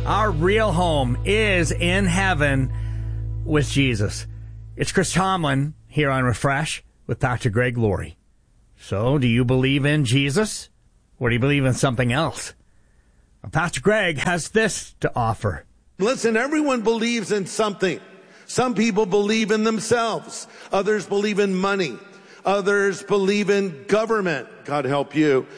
Our real home is in heaven with Jesus. It's Chris Tomlin here on Refresh with Dr. Greg Laurie. So, do you believe in Jesus, or do you believe in something else? Well, Pastor Greg has this to offer. Listen, everyone believes in something. Some people believe in themselves. Others believe in money. Others believe in government. God help you.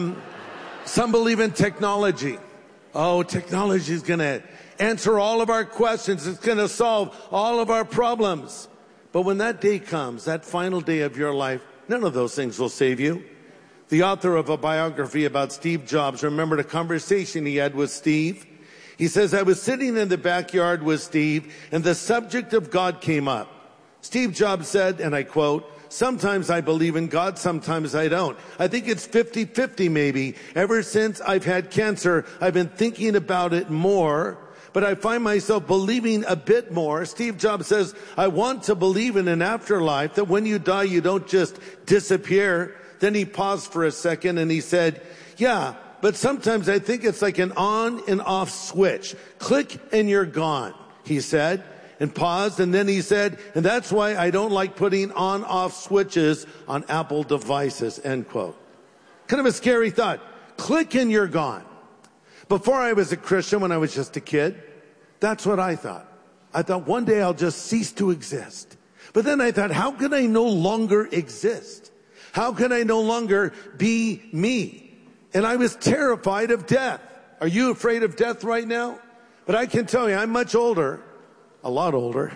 Some believe in technology. Oh, technology is going to answer all of our questions. It's going to solve all of our problems. But when that day comes, that final day of your life, none of those things will save you. The author of a biography about Steve Jobs remembered a conversation he had with Steve. He says, I was sitting in the backyard with Steve, and the subject of God came up. Steve Jobs said, and I quote, sometimes I believe in God, sometimes I don't. I think it's 50-50 maybe. Ever since I've had cancer, I've been thinking about it more, but I find myself believing a bit more. Steve Jobs says, I want to believe in an afterlife, that when you die, you don't just disappear. Then he paused for a second and he said, yeah, but sometimes I think it's like an on and off switch. Click and you're gone, he said, and paused. And then he said, and that's why I don't like putting on-off switches on Apple devices, end quote. Kind of a scary thought. Click and you're gone. Before I was a Christian, when I was just a kid, that's what I thought. I thought one day I'll just cease to exist. But then I thought, how can I no longer exist? How can I no longer be me? And I was terrified of death. Are you afraid of death right now? But I can tell you, I'm much older, a lot older,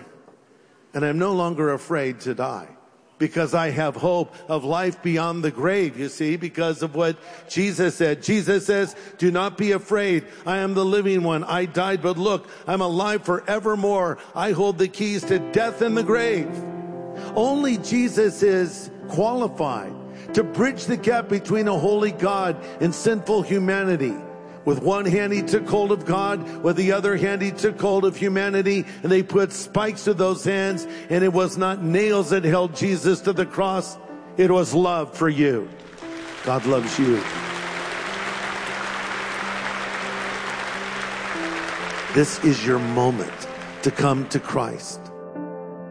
and I'm no longer afraid to die because I have hope of life beyond the grave, you see, because of what Jesus said. Jesus says, do not be afraid. I am the living one. I died, but look, I'm alive forevermore. I hold the keys to death and the grave. Only Jesus is qualified to bridge the gap between a holy God and sinful humanity. With one hand he took hold of God, with the other hand he took hold of humanity, and they put spikes to those hands, and it was not nails that held Jesus to the cross, it was love for you. God loves you. This is your moment to come to Christ.